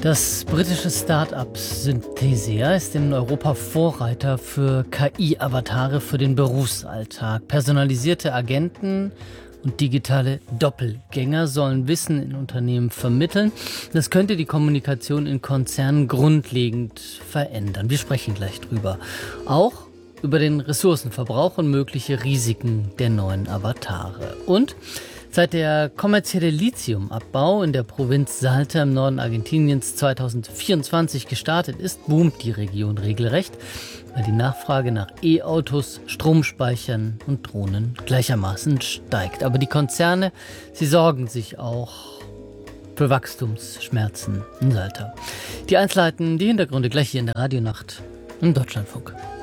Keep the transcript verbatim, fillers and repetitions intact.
Das britische Start-up Synthesia ist in Europa Vorreiter für K I-Avatare für den Berufsalltag. Personalisierte Agenten und digitale Doppelgänger sollen Wissen in Unternehmen vermitteln. Das könnte die Kommunikation in Konzernen grundlegend verändern. Wir sprechen gleich drüber. Auch über den Ressourcenverbrauch und mögliche Risiken der neuen Avatare. Und seit der kommerzielle Lithiumabbau in der Provinz Salta im Norden Argentiniens zweitausendvierundzwanzig gestartet ist, boomt die Region regelrecht, weil die Nachfrage nach E-Autos, Stromspeichern und Drohnen gleichermaßen steigt. Aber die Konzerne, sie sorgen sich auch für Wachstumsschmerzen in Salta. Die Einzelheiten, die Hintergründe gleich hier in der Radionacht im Deutschlandfunk.